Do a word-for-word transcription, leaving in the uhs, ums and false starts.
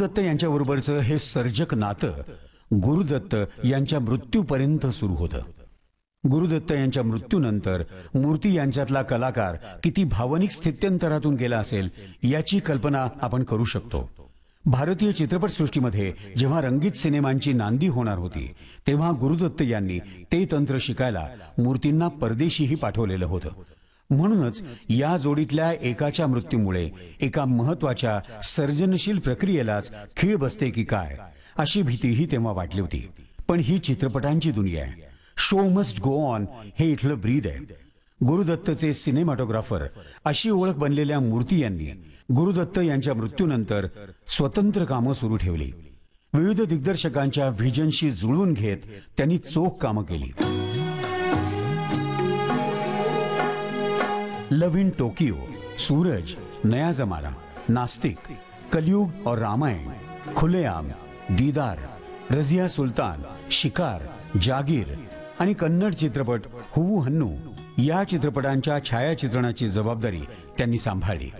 गुरुदत्त यांच्याबरोबरचं हे सर्जक नातं गुरुदत्त यांच्या मृत्यूपर्यंत सुरू होतं. गुरुदत्त यांच्या मृत्यूनंतर मूर्ती यांच्यातला कलाकार किती भावनिक स्थित्यंतरातून गेला असेल याची कल्पना आपण करू शकतो. भारतीय चित्रपटसृष्टीमध्ये जेव्हा रंगीत सिनेमांची नांदी होणार होती तेव्हा गुरुदत्त यांनी ते तंत्र शिकायला मूर्तींना परदेशीही पाठवलेलं होतं. म्हणूनच या जोडीतल्या एकाच्या मृत्यूमुळे एका महत्वाच्या सर्जनशील प्रक्रियेलाच खीळ बसते की काय अशी भीतीही तेव्हा वाटली होती. पण ही चित्रपटांची दुनिया आहे. शो मस्ट गो ऑन हे इथलं ब्रीद आहे. गुरुदत्तचे सिनेमॅटोग्राफर अशी ओळख बनलेल्या मूर्ती यांनी गुरुदत्त यांच्या मृत्यूनंतर स्वतंत्र कामं सुरू ठेवली. विविध दिग्दर्शकांच्या व्हिजनशी जुळवून घेत त्यांनी चोख कामं केली. लव इन टोकियो, सूरज, नया जमाना, नास्तिक, कलयुग और रामायण, खुलेआम, दीदार, रजिया सुलतान, शिकार, जागीर आणि कन्नड चित्रपट हुवु हन्नू या चित्रपटांच्या छायाचित्रणाची जबाबदारी त्यांनी सांभाळली.